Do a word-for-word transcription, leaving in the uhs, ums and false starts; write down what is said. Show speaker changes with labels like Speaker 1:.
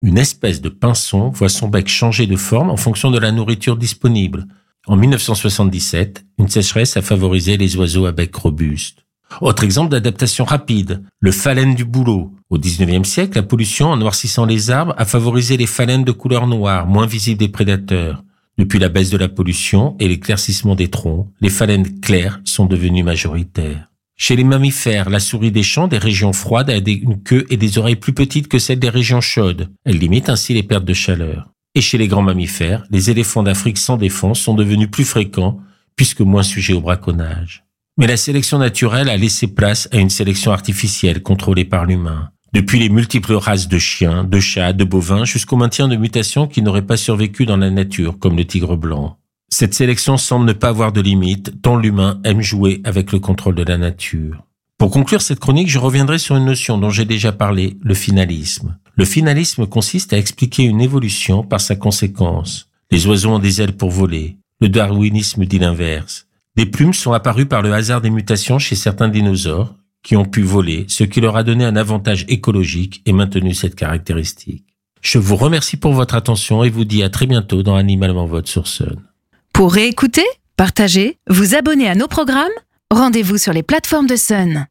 Speaker 1: Une espèce de pinson voit son bec changer de forme en fonction de la nourriture disponible. En dix-neuf cent soixante-dix-sept, une sécheresse a favorisé les oiseaux à bec robuste. Autre exemple d'adaptation rapide, le phalène du bouleau. Au dix-neuvième siècle, la pollution, en noircissant les arbres, a favorisé les phalènes de couleur noire, moins visibles des prédateurs. Depuis la baisse de la pollution et l'éclaircissement des troncs, les phalènes claires sont devenues majoritaires. Chez les mammifères, la souris des champs des régions froides a une queue et des oreilles plus petites que celles des régions chaudes. Elle limite ainsi les pertes de chaleur. Et chez les grands mammifères, les éléphants d'Afrique sans défense sont devenus plus fréquents, puisque moins sujets au braconnage. Mais la sélection naturelle a laissé place à une sélection artificielle contrôlée par l'humain. Depuis les multiples races de chiens, de chats, de bovins, jusqu'au maintien de mutations qui n'auraient pas survécu dans la nature, comme le tigre blanc. Cette sélection semble ne pas avoir de limite, tant l'humain aime jouer avec le contrôle de la nature. Pour conclure cette chronique, je reviendrai sur une notion dont j'ai déjà parlé, le finalisme. Le finalisme consiste à expliquer une évolution par sa conséquence. Les oiseaux ont des ailes pour voler. Le darwinisme dit l'inverse. Des plumes sont apparues par le hasard des mutations chez certains dinosaures qui ont pu voler, ce qui leur a donné un avantage écologique et maintenu cette caractéristique. Je vous remercie pour votre attention et vous dis à très bientôt dans Animalement Votre sur Sun.
Speaker 2: Pour réécouter, partager, vous abonner à nos programmes, rendez-vous sur les plateformes de Sun.